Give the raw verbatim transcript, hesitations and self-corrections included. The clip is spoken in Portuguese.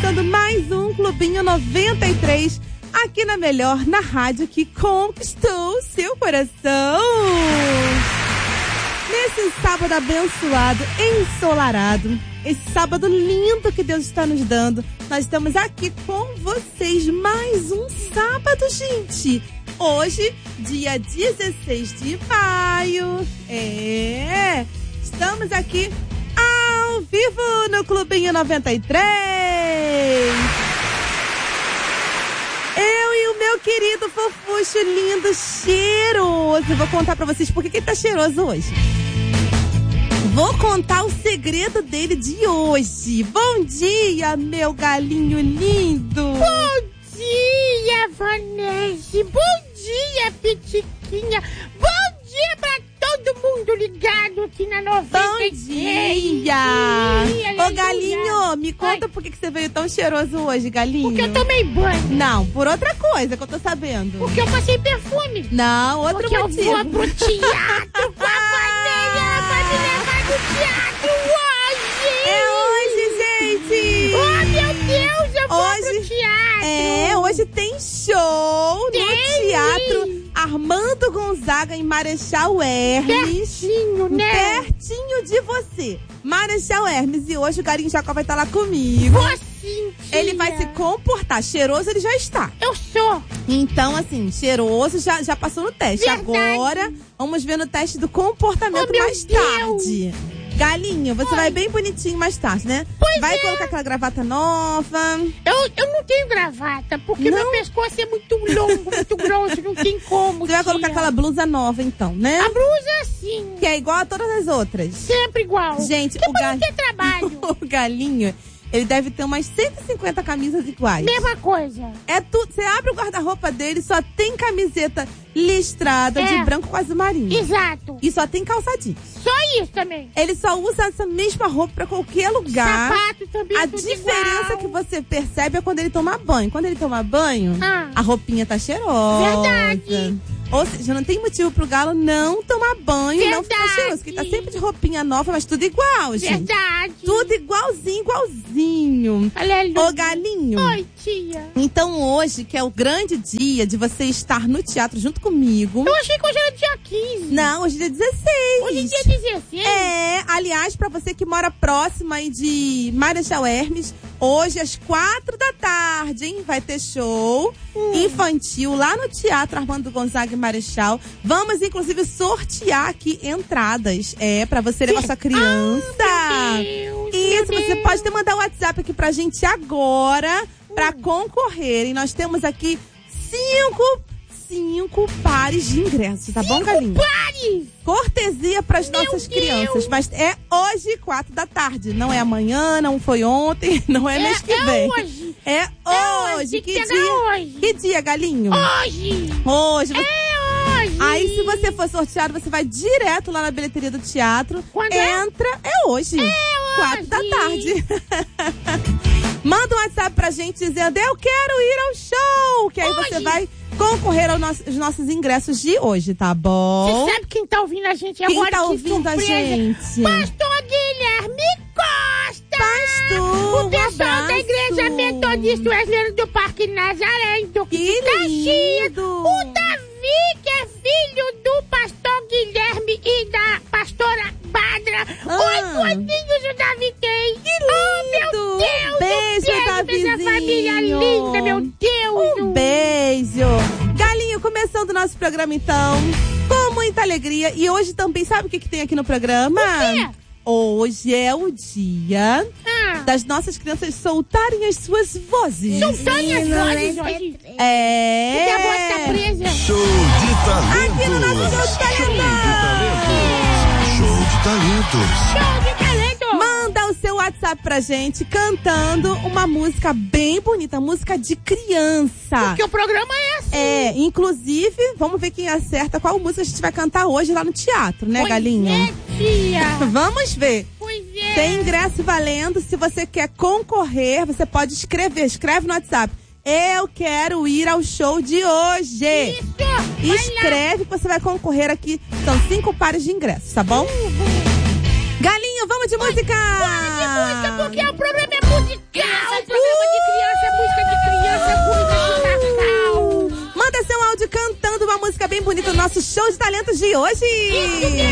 começando mais um Clubinho noventa e três, aqui na melhor, na rádio que conquistou o seu coração. Nesse sábado abençoado, ensolarado, esse sábado lindo que Deus está nos dando, nós estamos aqui com vocês mais um sábado, gente. Hoje, dia dezesseis de maio, é, estamos aqui ao vivo no Clubinho noventa e três. Eu e o meu querido fofucho lindo, cheiroso. Vou contar pra vocês por que ele tá cheiroso hoje. Vou contar o segredo dele de hoje. Bom dia, meu galinho lindo. Bom dia, Vanessa. Bom dia, Pitiquinha. Bom dia pra todo mundo ligado aqui na noventa e três. Bom dia. Ô, galinho, me conta Oi. por que você veio tão cheiroso hoje, galinho. Porque eu tomei banho. Não, por outra coisa que eu tô sabendo. Porque eu passei perfume. Não, outro Porque motivo. eu vou pro teatro com a Vanessa pra me levar no teatro hoje. É hoje, gente. Oh, meu Deus, eu vou hoje, pro teatro. É, hoje tem show tem. no Teatro Armando Gonzaga em Marechal Hermes. Pertinho, né? Pertinho de você. Marechal Hermes. E hoje o Galinho Jacó vai estar lá comigo. Vou sim, tia. Ele vai se comportar. Cheiroso ele já está. Eu sou. Então, assim, cheiroso já, já passou no teste. Verdade. Agora, vamos ver no teste do comportamento oh, mais Deus. tarde. Galinho, você Oi. vai bem bonitinho mais tarde, né? Pois vai é. colocar aquela gravata nova. Eu, eu não tenho gravata, porque não? meu pescoço é muito longo, muito grosso, não tem como. Você vai tia. colocar aquela blusa nova, então, né? A blusa, sim. Que é igual a todas as outras. Sempre igual. Gente, que o, pra gal... não ter trabalho. o Galinho, ele deve ter umas cento e cinquenta camisas iguais. Mesma coisa. É tudo. Você abre o guarda-roupa dele, só tem camiseta listrada É. de branco com azul marinho. Exato. E só tem calçadinho. Só isso também. Ele só usa essa mesma roupa pra qualquer lugar. Sapato também, A tudo diferença igual. que você percebe é quando ele toma banho. Quando ele toma banho, Ah. a roupinha tá cheirosa. Verdade. Ou seja, não tem motivo pro galo não tomar banho e não ficar Verdade. cheiroso. Porque ele tá sempre de roupinha nova, mas tudo igual, gente. Verdade. Tudo igualzinho, igualzinho. Aleluia. Ô, galinho. Oi, tia. Então hoje, que é o grande dia de você estar no teatro junto comigo. Eu achei que hoje era dia quinze. Não, hoje é dia dezesseis. Hoje é dia dezesseis. É, aliás, pra você que mora próximo aí de Marechal Hermes, hoje às quatro da tarde, hein? Vai ter show hum. infantil lá no Teatro Armando Gonzaga em Marechal. Vamos, inclusive, sortear aqui entradas. É, pra você levar sua criança. Ah, meu Deus, Isso, meu você Deus. pode até mandar o WhatsApp aqui pra gente agora pra hum. concorrer. E nós temos aqui cinco, cinco pares de ingressos, tá cinco bom, Galinho? pares! Cortesia pras Meu nossas Deus. crianças. Mas é hoje, quatro da tarde. Não é amanhã, não foi ontem, não é, É, mês que é vem. hoje. É É hoje. hoje, Que tem que dia? pegar hoje. Que dia, Galinho? Hoje. Hoje. Você... É hoje. Aí, se você for sorteado, você vai direto lá na bilheteria do teatro. Quando é? Entra. É hoje. É Quatro hoje. da tarde. Manda um WhatsApp pra gente dizendo: eu quero ir ao show. Que aí Hoje. você vai concorrer aos nossos, aos nossos ingressos de hoje, tá bom? Você sabe quem tá ouvindo a gente Quem agora? tá Que ouvindo a surpresa. gente? Pastor Guilherme Costa! Pastor, O pessoal um da abraço. Igreja Metodista Wesleyana do Parque Nazaré, do Que Caxias. lindo! O Davi, que é filho do pastor Guilherme e da pastora Badra. Ah. Oito aninhos o Davi tem. Que Oh, meu lindo! Deus! Beijo, do céu, essa Davizinho. família linda, meu Deus! Um beijo! Galinho, começando o nosso programa então, com muita alegria. E hoje também, sabe o que, que tem aqui no programa? O quê? Hoje é o dia Ah. das nossas crianças soltarem as suas vozes. Soltando as vozes hoje. É! Que a voz tá presa. Show de talentos. Aqui no nosso Show de Talentos. Show de talentos. Show de talento. Manda o seu WhatsApp pra gente cantando uma música bem bonita, música de criança. Porque o programa é assim. É, inclusive, vamos ver quem acerta qual música a gente vai cantar hoje lá no teatro, né, Pois Galinha? é, tia. Vamos ver. Pois é. Tem ingresso valendo. Se você quer concorrer, você pode escrever. Escreve no WhatsApp: eu quero ir ao show de hoje. Isso. Vai Escreve que você vai concorrer aqui. São cinco pares de ingressos, tá bom? Galinho, vamos de música! Bora de música, porque o programa é musical. O programa de áudio cantando uma música bem bonita no nosso show de talentos de hoje.